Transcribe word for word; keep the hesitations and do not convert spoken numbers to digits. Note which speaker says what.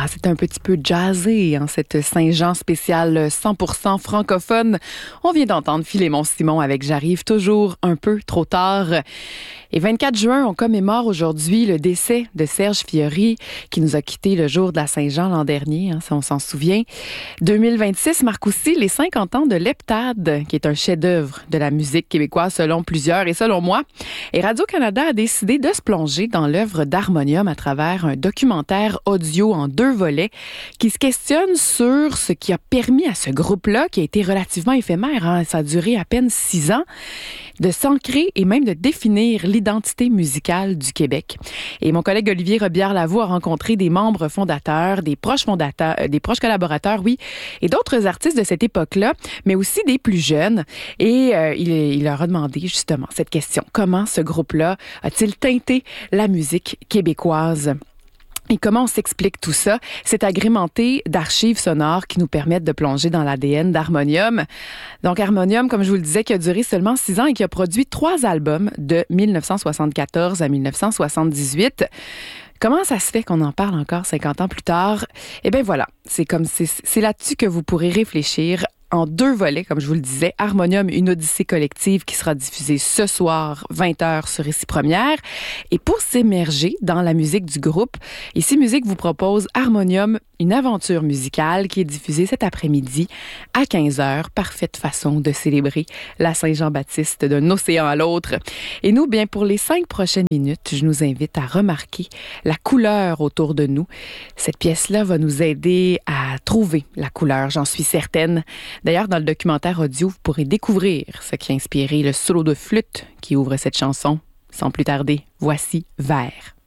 Speaker 1: c'est un petit peu jazzé, hein, cette Saint-Jean spéciale cent pour cent francophone. On vient d'entendre Philémon Simon avec J'arrive toujours un peu trop tard. Et vingt-quatre juin, on commémore aujourd'hui le décès de Serge Fiori, qui nous a quittés le jour de la Saint-Jean l'an dernier, hein, si on s'en souvient. deux mille vingt-six marque aussi les cinquante ans de l'Heptade, qui est un chef-d'œuvre de la musique québécoise selon plusieurs et selon moi. Et Radio-Canada a décidé de se plonger dans l'œuvre d'Harmonium à travers un documentaire audio en deux volets qui se questionne sur ce qui a permis à ce groupe-là, qui a été relativement éphémère, hein, ça a duré à peine six ans, de s'ancrer et même de définir l'identité musicale du Québec. Et mon collègue Olivier Robillard-Lavaux a rencontré des membres fondateurs, des proches fondateurs, euh, des proches collaborateurs, oui, et d'autres artistes de cette époque-là, mais aussi des plus jeunes. Et euh, il, il leur a demandé justement cette question. Comment ce groupe-là a-t-il teinté la musique québécoise? Et comment on s'explique tout ça? C'est agrémenté d'archives sonores qui nous permettent de plonger dans l'A D N d'Harmonium. Donc, Harmonium, comme je vous le disais, qui a duré seulement six ans et qui a produit trois albums de dix-neuf cent soixante-quatorze à dix-neuf cent soixante-dix-huit. Comment ça se fait qu'on en parle encore cinquante ans plus tard? Eh bien voilà, c'est comme c'est, c'est là-dessus que vous pourrez réfléchir en deux volets, comme je vous le disais. Harmonium, une odyssée collective qui sera diffusée ce soir, vingt heures sur Ici Première. Et pour s'immerger dans la musique du groupe, Ici Musique vous propose Harmonium, une aventure musicale qui est diffusée cet après-midi à quinze heures. Parfaite façon de célébrer la Saint-Jean-Baptiste d'un océan à l'autre. Et nous, bien, pour les cinq prochaines minutes, je nous invite à remarquer la couleur autour de nous. Cette pièce-là va nous aider à trouver la couleur, j'en suis certaine. D'ailleurs, dans le documentaire audio, vous pourrez découvrir ce qui a inspiré le solo de flûte qui ouvre cette chanson. Sans plus tarder, voici Vert.